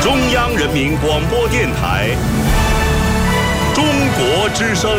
中央人民广播电台中国之声。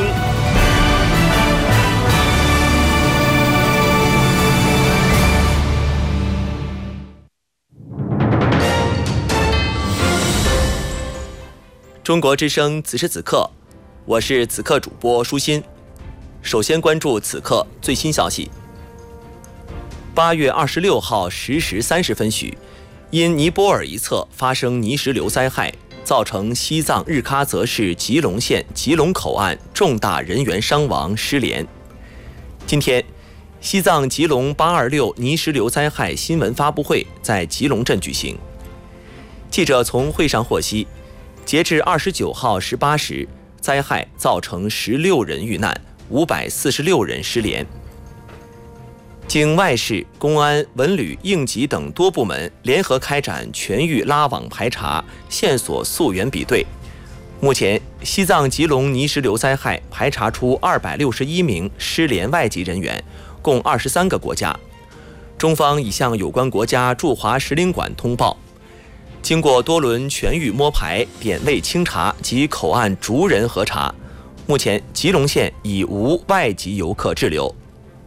中国之声此时此刻，我是此刻主播舒心。首先关注此刻最新消息。8月26号10时30分许，因尼泊尔一侧发生泥石流灾害，造成西藏日喀则市吉隆县吉隆口岸重大人员伤亡失联。今天，西藏吉隆826泥石流灾害新闻发布会在吉隆镇举行。记者从会上获悉，截至29号18时，灾害造成16人遇难，546人失联。经外事、公安、文旅、应急等多部门联合开展全域拉网排查、线索溯源比对，目前西藏吉隆泥石流灾害排查出261名失联外籍人员，共23个国家。中方已向有关国家驻华使领馆通报。经过多轮全域摸排、点位清查及口岸逐人核查，目前吉隆县已无外籍游客滞留。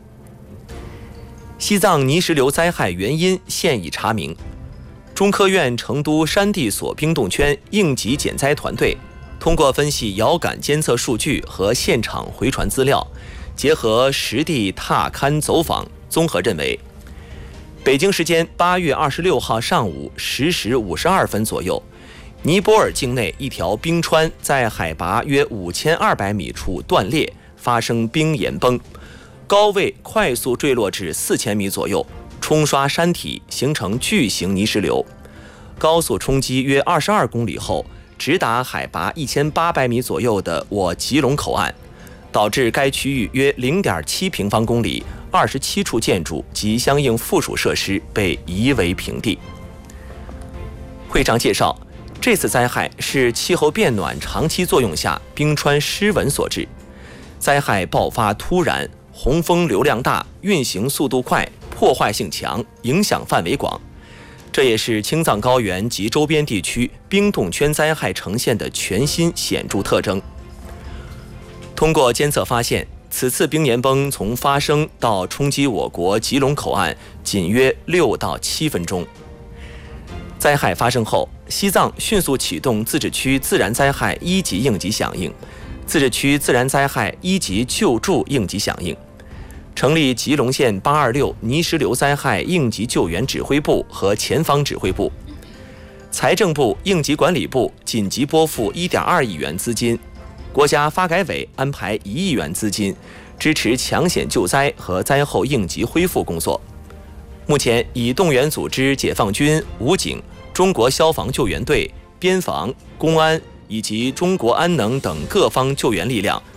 西藏泥石流灾害原因现已查明，中科院成都山地所冰冻圈应急减灾团队通过分析遥感监测数据和现场回传资料，结合实地踏勘走访，综合认为，北京时间8月26号上午10时52分左右，尼泊尔境内一条冰川在海拔约5200米处断裂，发生冰岩崩，高位快速坠落至4000米左右，冲刷山体，形成巨型泥石流。高速冲击约22公里后，直达海拔1800米左右的我吉隆口岸，导致该区域约 0.7 平方公里27处建筑及相应附属设施被夷为平地。会上介绍，这次灾害是气候变暖长期作用下冰川失稳所致，灾害爆发突然，洪峰流量大，运行速度快，破坏性强，影响范围广，这也是青藏高原及周边地区冰冻圈灾害呈现的全新显著特征。通过监测发现，此次冰岩崩从发生到冲击我国吉隆口岸仅约6到7分钟。灾害发生后，西藏迅速启动自治区自然灾害1级应急响应、自治区自然灾害1级救助应急响应，成立吉隆县826泥石流灾害应急救援指挥部和前方指挥部。财政部、应急管理部紧急拨付1.2亿元资金，国家发改委安排1亿元资金，支持抢险救灾和灾后应急恢复工作。目前已动员组织解放军、武警、中国消防救援队、边防、公安以及中国安能等各方救援力量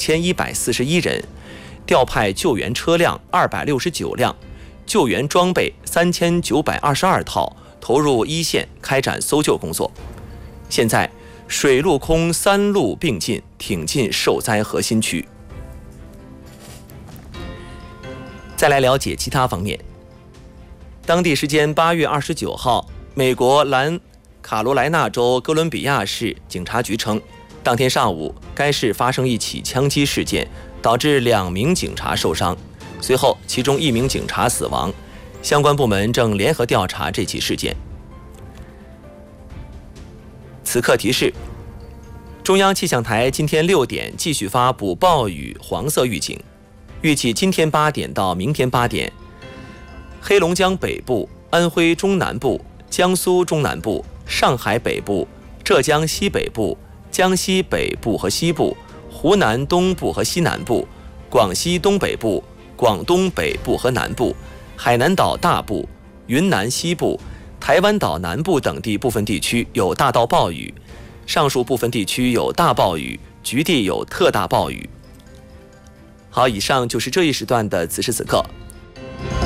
2141人，调派救援车辆269辆，救援装备3922套，投入一线开展搜救工作。现在水陆空3路并进，挺进受灾核心区。再来了解其他方面。当地时间8月29号，美国南卡罗来纳州哥伦比亚市警察局称，当天上午该市发生一起枪击事件，导致2名警察受伤，随后其中1名警察死亡，相关部门正联合调查这起事件。此刻提示，中央气象台今天6点继续发布暴雨黄色预警，预计今天8点到明天8点，黑龙江北部、安徽中南部、江苏中南部、上海北部、浙江西北部、江西北部和西部、湖南东部和西南部、广西东北部、广东北部和南部、海南岛大部、云南西部、台湾岛南部等地部分地区有大到暴雨，上述部分地区有大暴雨，局地有特大暴雨。好，以上就是这一时段的此时此刻。